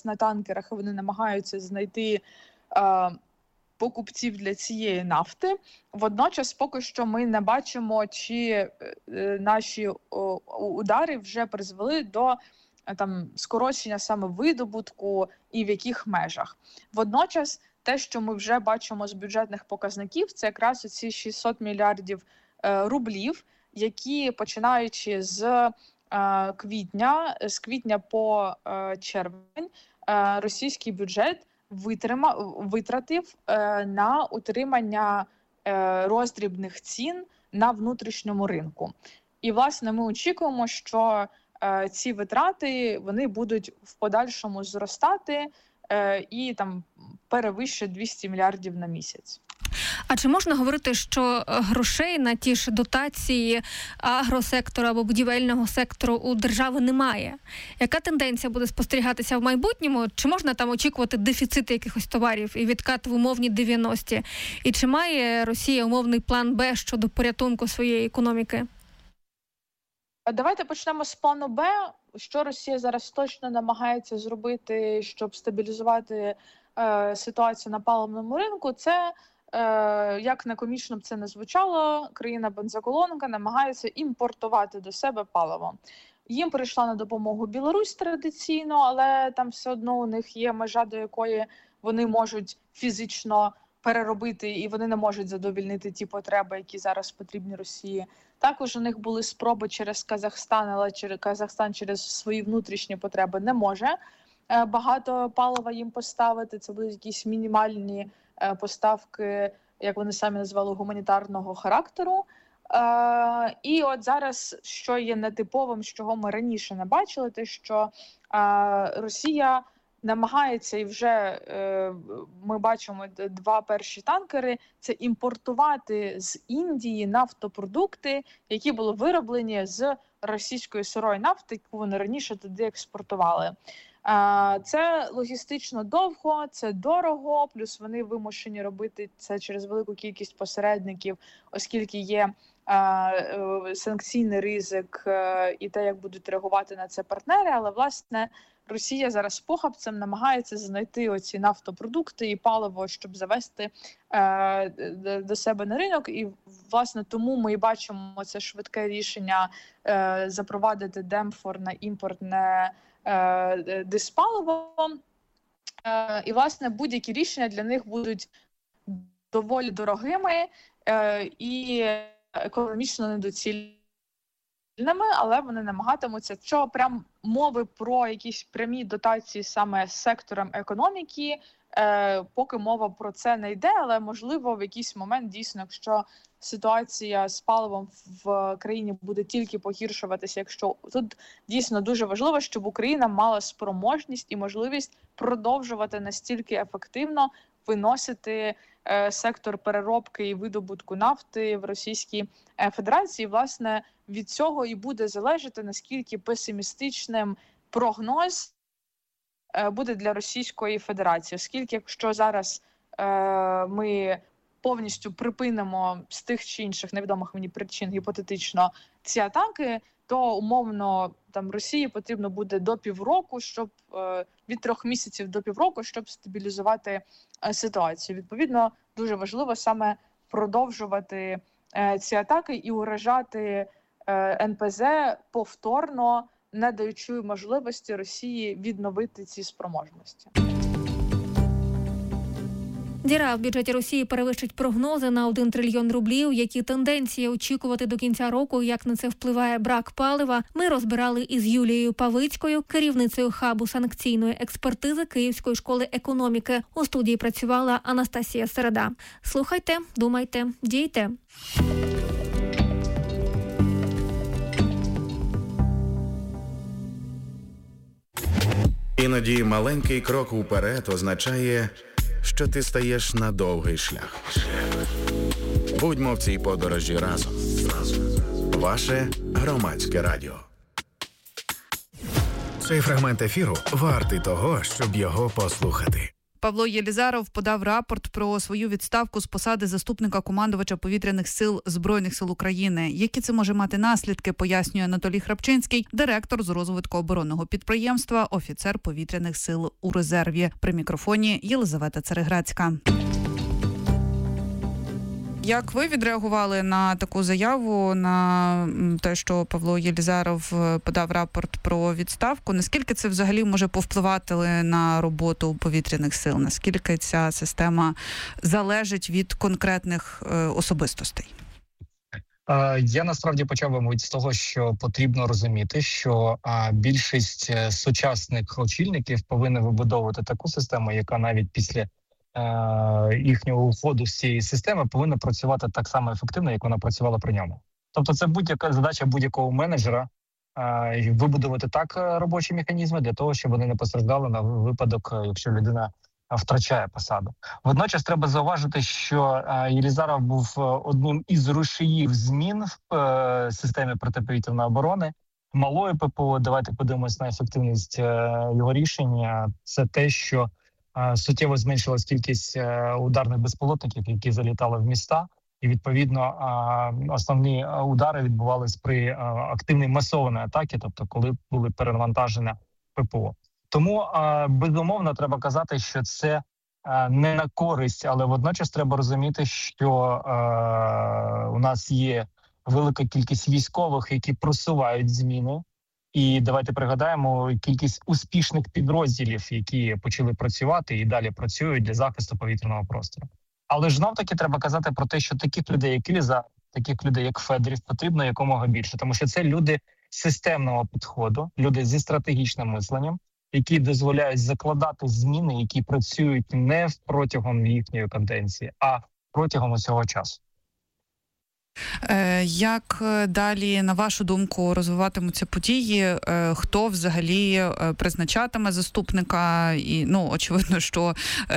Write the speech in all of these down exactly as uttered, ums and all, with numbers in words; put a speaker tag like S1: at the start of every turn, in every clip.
S1: зараз на танкерах, і вони намагаються знайти е, покупців для цієї нафти. Водночас поки що ми не бачимо, чи е, наші о, удари вже призвели до е, там скорочення саме видобутку і в яких межах. Водночас те, що ми вже бачимо з бюджетних показників, це якраз ці шістсот мільярдів е, рублів, які, починаючи з е, квітня, з квітня по е, червень, е, російський бюджет витрима, витратив е, на утримання е, роздрібних цін на внутрішньому ринку. І, власне, ми очікуємо, що е, ці витрати вони будуть в подальшому зростати е, і там перевищать двісті мільярдів на місяць.
S2: А чи можна говорити, що грошей на ті ж дотації агросектору або будівельного сектору у держави немає? Яка тенденція буде спостерігатися в майбутньому? Чи можна там очікувати дефіцити якихось товарів і відкат в умовні дев'яності? І чи має Росія умовний план Б щодо порятунку своєї економіки?
S1: Давайте почнемо з плану Б. Що Росія зараз точно намагається зробити, щоб стабілізувати е, ситуацію на паливному ринку? Це як не комічно б це не звучало, країна-бензоколонка намагається імпортувати до себе паливо. Їм прийшла на допомогу Білорусь традиційно, але там все одно у них є межа, до якої вони можуть фізично переробити, і вони не можуть задовольнити ті потреби, які зараз потрібні Росії. Також у них були спроби через Казахстан, але через Казахстан через свої внутрішні потреби не може багато палива їм поставити. Це будуть якісь мінімальні поставки, як вони самі назвали, гуманітарного характеру. Е, і от зараз, що є нетиповим, з чого ми раніше не бачили, те, що е, Росія намагається, і вже е, ми бачимо два перші танкери, це імпортувати з Індії нафтопродукти, які були вироблені з російської сирої нафти, яку вони раніше туди експортували. Це логістично довго, це дорого, плюс вони вимушені робити це через велику кількість посередників, оскільки є санкційний ризик і те, як будуть реагувати на це партнери. Але, власне, Росія зараз похабцем намагається знайти оці нафтопродукти і паливо, щоб завести до себе на ринок. І, власне, тому ми і бачимо це швидке рішення запровадити демпфер на імпортне диспаливо, і, власне, будь-які рішення для них будуть доволі дорогими і економічно недоцільними, але вони намагатимуться, що прям мови про якісь прямі дотації саме з сектором економіки, поки мова про це не йде, але, можливо, в якийсь момент, дійсно, якщо ситуація з паливом в країні буде тільки погіршуватися, якщо тут дійсно дуже важливо, щоб Україна мала спроможність і можливість продовжувати настільки ефективно виносити е, сектор переробки і видобутку нафти в Російській Федерації. Власне, від цього і буде залежати, наскільки песимістичним прогноз е, буде для Російської Федерації. Оскільки, якщо зараз е, ми повністю припинимо з тих чи інших невідомих мені причин гіпотетично ці атаки, то умовно там Росії потрібно буде до півроку, щоб е, від трьох місяців до півроку, щоб стабілізувати е, ситуацію. Відповідно, дуже важливо саме продовжувати е, ці атаки і уражати е, ен пе зет повторно, не даючи можливості Росії відновити ці спроможності.
S2: Діра в бюджеті Росії перевищить прогнози на один трильйон рублів. Які тенденції очікувати до кінця року, як на це впливає брак палива, ми розбирали із Юлією Павицькою, керівницею хабу санкційної експертизи Київської школи економіки. У студії працювала Анастасія Середа. Слухайте, думайте, дійте.
S3: Іноді маленький крок уперед означає, що ти стаєш на довгий шлях. Будьмо в цій подорожі разом. Ваше Громадське радіо. Цей фрагмент ефіру вартий того, щоб його послухати.
S4: Павло Єлізаров подав рапорт про свою відставку з посади заступника командувача повітряних сил Збройних сил України. Які це може мати наслідки, пояснює Анатолій Храпчинський, директор з розвитку оборонного підприємства, офіцер повітряних сил у резерві. При мікрофоні Єлизавета Цареградська. Як ви відреагували на таку заяву, на те, що Павло Єлізаров подав рапорт про відставку? Наскільки це взагалі може повпливати на роботу повітряних сил? Наскільки ця система залежить від конкретних особистостей?
S5: Я насправді почав, мабуть, з того, що потрібно розуміти, що більшість сучасних очільників повинні вибудовувати таку систему, яка навіть після їхнього уходу з цієї системи повинна працювати так само ефективно, як вона працювала при ньому. Тобто це будь-яка задача будь-якого менеджера вибудувати так робочі механізми для того, щоб вони не постраждали на випадок, якщо людина втрачає посаду. Водночас треба зауважити, що Єлізаров був одним із рушіїв змін в системі протиповітряної оборони. Малої ППО, давайте подивимось на ефективність його рішення. Це те, що суттєво зменшилась кількість ударних безпілотників, які залітали в міста. І, відповідно, основні удари відбувалися при активній масованій атаці, тобто коли були перенавантажені ППО. Тому, безумовно, треба казати, що це не на користь, але водночас треба розуміти, що у нас є велика кількість військових, які просувають зміни. І давайте пригадаємо кількість успішних підрозділів, які почали працювати і далі працюють для захисту повітряного простору. Але ж знов-таки треба казати про те, що таких людей, як Єлізаров, таких людей, як Федорів, потрібно якомога більше. Тому що це люди системного підходу, люди зі стратегічним мисленням, які дозволяють закладати зміни, які працюють не протягом їхньої каденції, а протягом усього часу.
S4: Як далі, на вашу думку, розвиватимуться події? Хто взагалі призначатиме заступника? І, ну, очевидно, що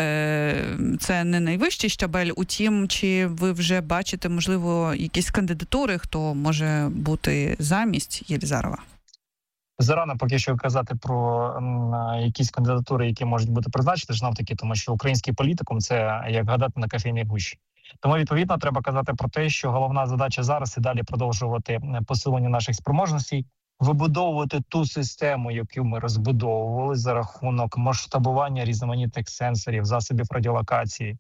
S4: це не найвищий щабель. Утім, чи ви вже бачите, можливо, якісь кандидатури, хто може бути замість Єлізарова?
S5: Зарано поки що казати про м, якісь кандидатури, які можуть бути призначені, знов таки, тому що український політикум – це як гадати на кофейній гущі. Тому, відповідно, треба казати про те, що головна задача зараз і далі продовжувати посилення наших спроможностей, вибудовувати ту систему, яку ми розбудовували за рахунок масштабування різноманітних сенсорів, засобів радіолокації,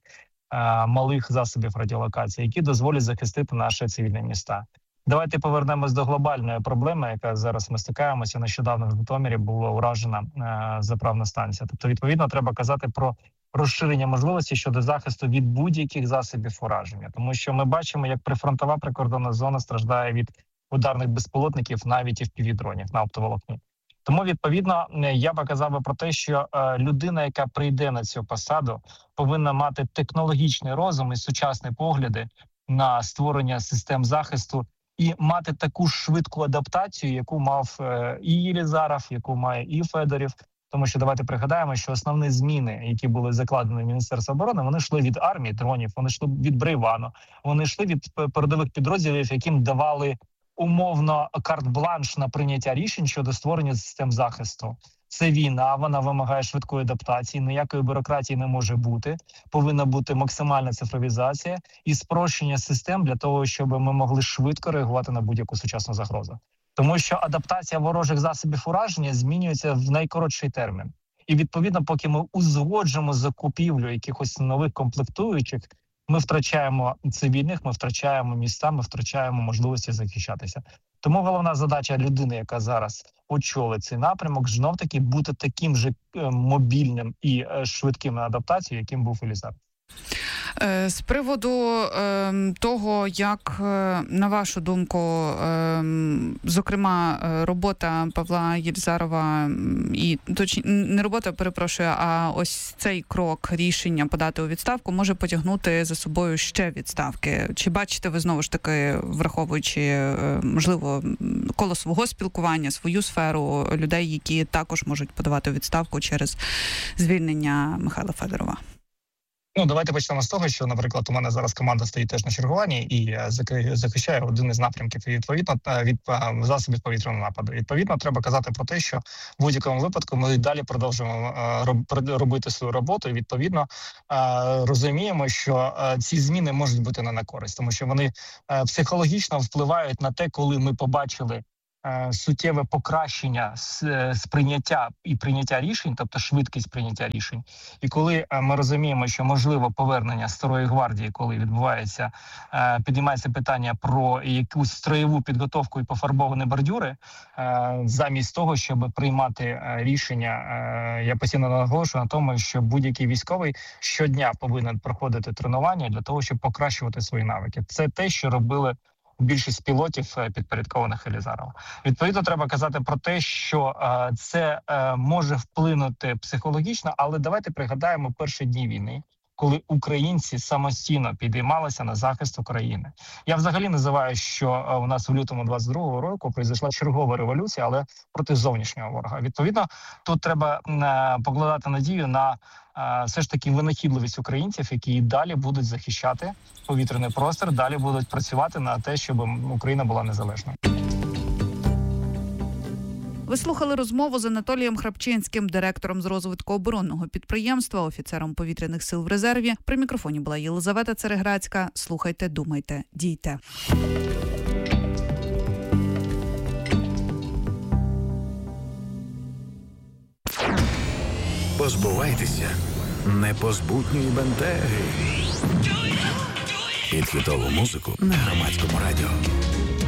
S5: малих засобів радіолокації, які дозволять захистити наші цивільні міста. Давайте повернемось до глобальної проблеми, яка зараз ми стикаємося. Нещодавно в Житомирі була уражена е, заправна станція. Тобто, відповідно, треба казати про розширення можливості щодо захисту від будь-яких засобів ураження. Тому що ми бачимо, як прифронтова прикордонна зона страждає від ударних безпілотників, навіть і в півдронів на оптоволокні. Тому, відповідно, я би казав би про те, що е, людина, яка прийде на цю посаду, повинна мати технологічний розум і сучасні погляди на створення систем захисту, і мати таку швидку адаптацію, яку мав е, і Єлізаров, яку має і Федорів. Тому що давайте пригадаємо, що основні зміни, які були закладені в Міністерство оборони, вони йшли від армії дронів, вони йшли від Брейвану, вони йшли від передових підрозділів, яким давали умовно карт-бланш на прийняття рішень щодо створення систем захисту. Це війна, вона вимагає швидкої адаптації, ніякої бюрократії не може бути. Повинна бути максимальна цифровізація і спрощення систем для того, щоб ми могли швидко реагувати на будь-яку сучасну загрозу. Тому що адаптація ворожих засобів ураження змінюється в найкоротший термін. І, відповідно, поки ми узгоджуємо закупівлю якихось нових комплектуючих, ми втрачаємо цивільних, ми втрачаємо міста, ми втрачаємо можливості захищатися. Тому головна задача людини, яка зараз очолить цей напрямок, знов-таки бути таким же мобільним і швидким на адаптацію, яким був Єлізаров.
S4: З приводу е, того, як, на вашу думку, е, зокрема, робота Павла Єлізарова, і точ, не робота, перепрошую, а ось цей крок, рішення подати у відставку, може потягнути за собою ще відставки? Чи бачите ви, знову ж таки, враховуючи, е, можливо, коло свого спілкування, свою сферу, людей, які також можуть подавати у відставку через звільнення Михайла Федорова?
S5: Ну, давайте почнемо з того, що, наприклад, у мене зараз команда стоїть теж на чергуванні і захищає один із напрямків, і, відповідно, від засобів повітряного нападу. Відповідно, треба казати про те, що в будь-якому випадку ми далі продовжуємо робити свою роботу, і, відповідно, розуміємо, що ці зміни можуть бути не на користь, тому що вони психологічно впливають на те, коли ми побачили суттєве покращення сприйняття і прийняття рішень, тобто швидкість прийняття рішень. І коли ми розуміємо, що можливо повернення Старої гвардії, коли відбувається, піднімається питання про якусь строєву підготовку і пофарбовані бордюри, замість того, щоб приймати рішення, я постійно наголошую на тому, що будь-який військовий щодня повинен проходити тренування для того, щоб покращувати свої навики. Це те, що робили більшість пілотів, підпорядкованих Єлизарова. Відповідно, треба казати про те, що е, це е, може вплинути психологічно, але давайте пригадаємо перші дні війни, коли українці самостійно підіймалися на захист України. Я взагалі називаю, що е, у нас в лютому двадцять другого року пройшла чергова революція, але проти зовнішнього ворога. Відповідно, тут треба е, покладати надію на все ж таки винахідливість українців, які далі будуть захищати повітряний простір, далі будуть працювати на те, щоб Україна була незалежною.
S4: Ви слухали розмову з Анатолієм Храпчинським, директором з розвитку оборонного підприємства, офіцером повітряних сил в резерві. При мікрофоні була Єлизавета Цереграцька. Слухайте, думайте, дійте.
S3: Позбувайтеся непозбутньої бентеги. Під хітову музику на Громадському радіо.